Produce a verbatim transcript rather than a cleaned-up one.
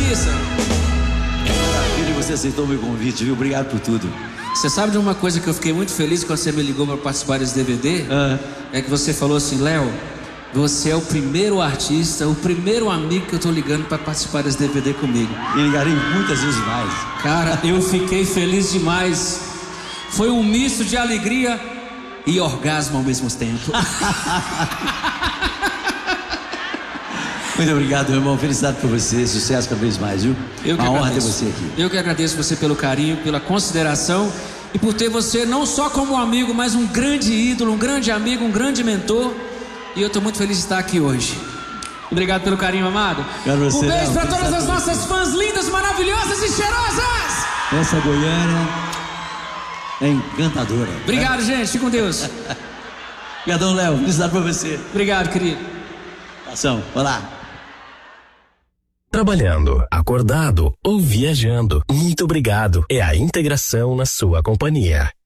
Justiça. Maravilha, você aceitou o meu convite, viu? Obrigado por tudo. Você sabe de uma coisa que eu fiquei muito feliz quando você me ligou para participar desse D V D? Ah. É que você falou assim, Léo, você é o primeiro artista, o primeiro amigo que eu tô ligando para participar desse D V D comigo. E ligarei muitas vezes mais. Cara, eu fiquei feliz demais. Foi um misto de alegria e orgasmo ao mesmo tempo. Muito obrigado, meu irmão. Felicidade por você. Sucesso cada vez mais, viu? Eu que Uma honra agradeço. ter você aqui. Eu que agradeço você pelo carinho, pela consideração e por ter você não só como amigo, mas um grande ídolo, um grande amigo, um grande mentor. E eu tô muito feliz de estar aqui hoje. Obrigado pelo carinho, amado. Você, um beijo não, para todas as por nossas você. fãs lindas, maravilhosas e cheirosas. Essa Goiânia é encantadora. Obrigado, né? gente. Fique com Deus. Obrigadão, Léo. Felicidade pra você. Obrigado, querido. Ação. Olá. Trabalhando, acordado ou viajando, muito obrigado. É a integração na sua companhia.